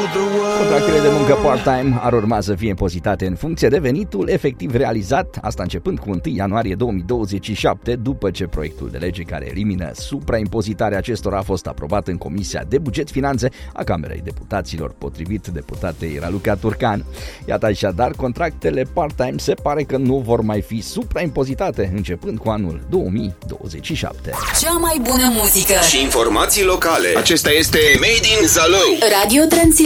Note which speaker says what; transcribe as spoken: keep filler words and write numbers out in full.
Speaker 1: Contractele de muncă part-time ar urma să fie impozitate în funcție de venitul efectiv realizat, asta începând cu întâi ianuarie două mii douăzeci și șapte, după ce proiectul de lege care elimină supraimpozitarea acestora a fost aprobat în Comisia de Buget Finanțe a Camerei Deputaților, potrivit deputatei Raluca Turcan. Iată așadar, contractele part-time se pare că nu vor mai fi supraimpozitate începând cu anul două mii douăzeci și șapte.
Speaker 2: Cea mai bună muzică
Speaker 3: și informații locale. Acesta este Made in Zalău.
Speaker 2: Radio Transilvania.